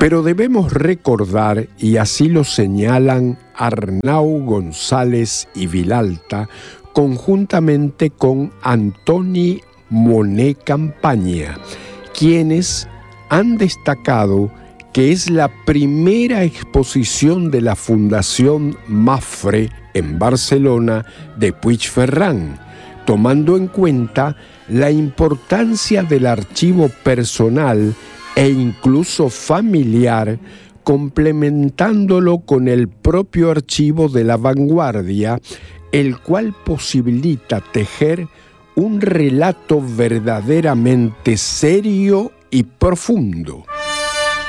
Pero debemos recordar, y así lo señalan Arnau González y Vilalta, conjuntamente con Antoni Monet Campaña, quienes han destacado que es la primera exposición de la Fundación Mapfre en Barcelona de Puigferrán, tomando en cuenta la importancia del archivo personal e incluso familiar, complementándolo con el propio archivo de la vanguardia, el cual posibilita tejer un relato verdaderamente serio y profundo.